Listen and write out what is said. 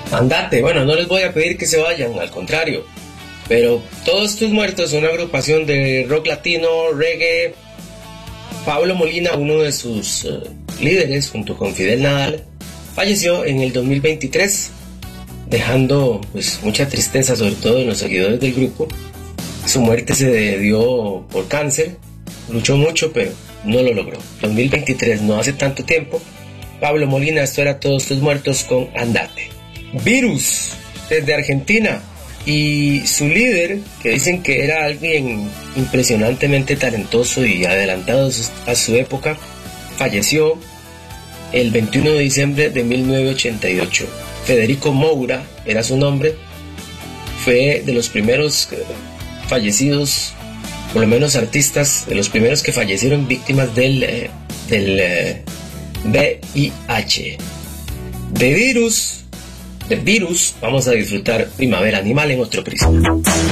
Andate, bueno, no les voy a pedir que se vayan, al contrario. Pero Todos Tus Muertos, una agrupación de rock latino, reggae. Pablo Molina, uno de sus líderes, junto con Fidel Nadal, falleció en el 2023, dejando pues mucha tristeza, sobre todo en los seguidores del grupo. Su muerte se dio por cáncer, luchó mucho, pero no lo logró. 2023, no hace tanto tiempo. Pablo Molina, esto era Todos Tus Muertos con Andate. Virus, desde Argentina, y su líder, que dicen que era alguien impresionantemente talentoso y adelantado a su época, falleció el 21 de diciembre de 1988. Federico Moura era su nombre, fue de los primeros fallecidos, por lo menos artistas, de los primeros que fallecieron víctimas del VIH. De Virus, vamos a disfrutar Primavera Animal en otro Prisma.